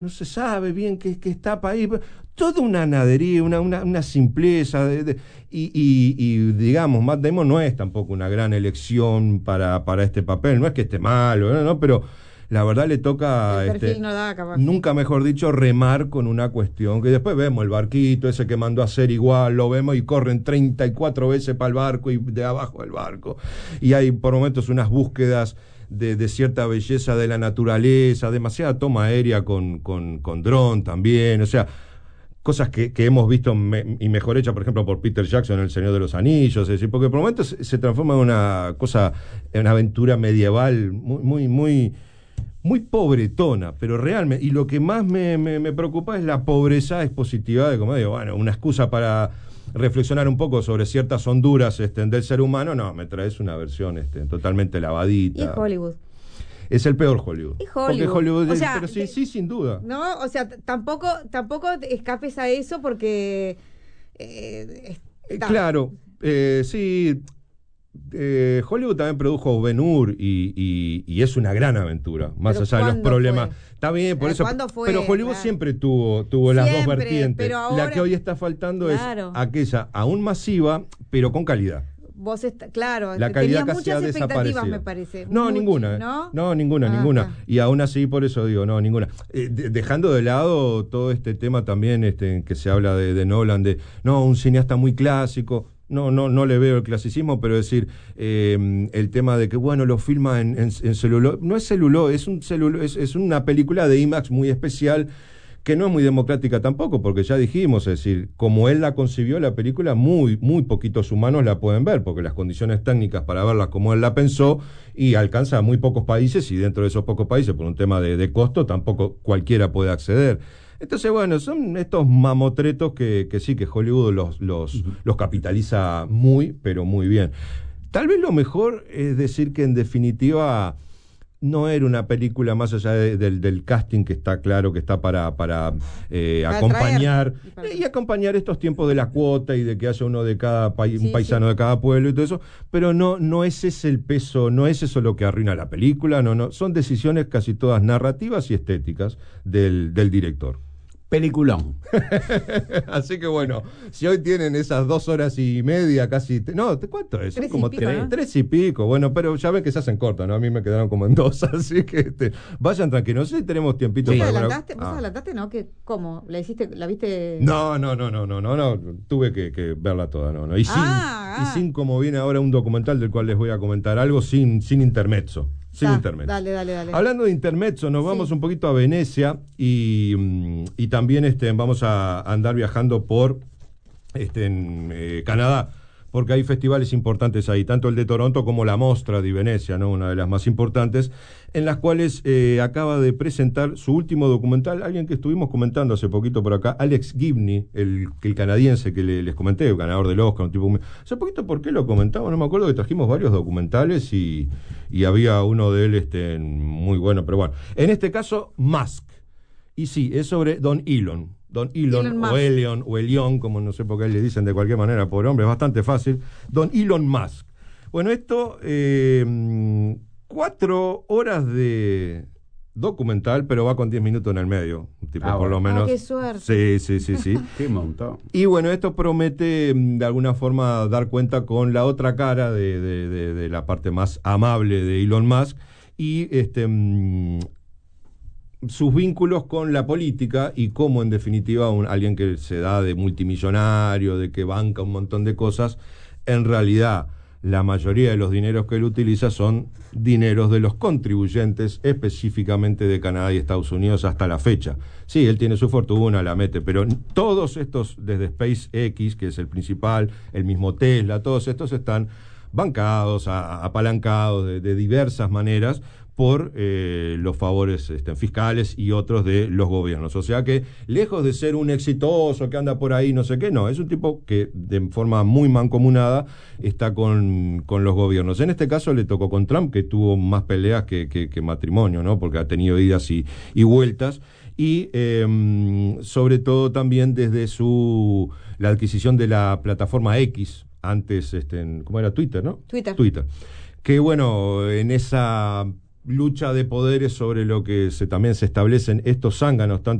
no se sabe bien qué está para ahí. Toda una nadería, una simpleza. Y digamos, Matt Damon no es tampoco una gran elección para este papel. No es que esté malo, ¿no? Pero la verdad le toca, el perfil no da, capaz. nunca mejor dicho, remar con una cuestión que después vemos el barquito ese que mandó a hacer igual, lo vemos y corren 34 veces para el barco y de abajo del barco. Y hay por momentos unas búsquedas de cierta belleza de la naturaleza, demasiada toma aérea con dron también, o sea, cosas que hemos visto y mejor hechas, por ejemplo, por Peter Jackson en El Señor de los Anillos, es decir, porque por momentos se transforma en una cosa, en una aventura medieval muy pobretona, pero realmente, y lo que más me preocupa es la pobreza expositiva de, como digo, bueno, una excusa para reflexionar un poco sobre ciertas honduras del ser humano. No, me traes una versión totalmente lavadita. Y es Hollywood. Es el peor Hollywood. Es Hollywood. Porque Hollywood, o sea, pero sí, sin duda. No, o sea, tampoco escapes a eso porque claro, sí. Hollywood también produjo Ben-Hur y es una gran aventura, más allá de los problemas. Está bien, por eso. Pero Hollywood siempre tuvo las dos vertientes. Ahora, la que hoy está faltando claro, es aquella aún masiva, pero con calidad. Claro, la calidad casi muchas ha expectativas, me parece. Ninguna. ¿No? Ninguna. Y aún así, por eso digo, no, ninguna. Dejando de lado todo este tema también que se habla de Nolan, un cineasta muy clásico. No le veo el clasicismo, pero decir, el tema de que, bueno, lo filma en celuloide. No es celuloide, es una película de IMAX muy especial, que no es muy democrática tampoco, porque ya dijimos, es decir, como él la concibió la película, muy poquitos humanos la pueden ver, porque las condiciones técnicas para verla como él la pensó, y alcanza a muy pocos países, y dentro de esos pocos países, por un tema de costo, tampoco cualquiera puede acceder. Entonces, bueno, son estos mamotretos que sí, que Hollywood los capitaliza pero muy bien. Tal vez lo mejor es decir que en definitiva no era una película más allá del casting, que está claro que está para acompañar y acompañar estos tiempos de la cuota y de que haya uno de cada país, un paisano de cada pueblo y todo eso, pero no ese es el peso, no es eso lo que arruina la película, no, son decisiones casi todas narrativas y estéticas del director. Peliculón. Así que bueno, si hoy tienen esas 2 horas y media, casi... ¿cuánto es? 3 como y pico, 3 y pico. Bueno, pero ya ven que se hacen cortas, ¿no? A mí me quedaron como en 2, así que vayan tranquilos. Sí, tenemos tiempito para... ¿Vos adelantaste, no? ¿Cómo? ¿La viste? No. Tuve que verla toda, no. Y sin, como viene ahora un documental del cual les voy a comentar algo, sin intermezzo. Sin intermezzo. Dale. Hablando de intermezzo, nos vamos un poquito a Venecia y también vamos a andar viajando por Canadá, porque hay festivales importantes ahí, tanto el de Toronto como la Mostra de Venecia, ¿no? Una de las más importantes, en las cuales acaba de presentar su último documental, alguien que estuvimos comentando hace poquito por acá, Alex Gibney, el canadiense que les comenté, el ganador del Oscar, un tipo hace poquito, ¿por qué lo comentamos? No me acuerdo, que trajimos varios documentales y había uno de él muy bueno, pero bueno, en este caso, Musk. Y sí, es sobre Don Elon o Elion, o Elion, como no sé por qué le dicen de cualquier manera, pobre hombre, es bastante fácil. Don Elon Musk. Bueno, esto, 4 horas de documental, pero va con 10 minutos en el medio, tipo por lo menos. ¡Qué suerte! Sí. Qué montón. Y bueno, esto promete de alguna forma dar cuenta con la otra cara de la parte más amable de Elon Musk y sus vínculos con la política y cómo en definitiva alguien que se da de multimillonario, de que banca un montón de cosas, en realidad la mayoría de los dineros que él utiliza son dineros de los contribuyentes, específicamente de Canadá y Estados Unidos hasta la fecha. Sí, él tiene su fortuna, la mete, pero todos estos, desde SpaceX, que es el principal, el mismo Tesla, todos estos están bancados, apalancados de diversas maneras por los favores fiscales y otros de los gobiernos. O sea que, lejos de ser un exitoso que anda por ahí, no sé qué, no, es un tipo que de forma muy mancomunada está con los gobiernos. En este caso le tocó con Trump, que tuvo más peleas que matrimonio, ¿no? Porque ha tenido idas y vueltas. Y sobre todo también desde la adquisición de la plataforma X, antes, ¿cómo era? Twitter, ¿no? Twitter. Que bueno, en esa lucha de poderes sobre lo que también se establecen estos zánganos, tanto